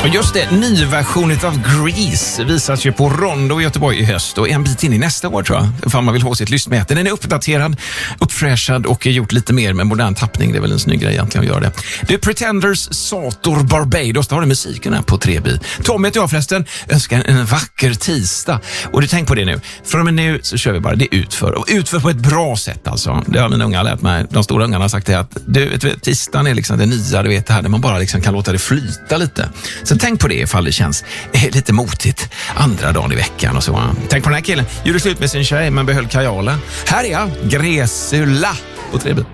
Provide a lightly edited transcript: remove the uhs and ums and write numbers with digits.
Och just det, ny version av Grease visas ju på Rondo i Göteborg i höst och en bit in i nästa år tror jag, ifall man vill ha sitt lystmäte. Den är uppdaterad, uppfräschad och gjort lite mer med modern tappning. Det är väl en snygg grej egentligen att göra det. Det är Pretenders, Sator, Barbados. Då har du musiken här på 3B. Tommy och jag förresten önskar en vacker tisdag. Och du tänk på det nu. Från och med nu så kör vi bara det utför. Och utför på ett bra sätt alltså. Det har mina unga lärt mig. De stora ungarna har sagt det att tisdagen är liksom det nya, du vet det här där man bara liksom kan låta det flyta lite. Så tänk på det ifall det känns lite motigt andra dagen i veckan och så. Tänk på den här killen. Gjorde slut med sin tjej men behöll kajalen. Här är jag, Gresula på 3B.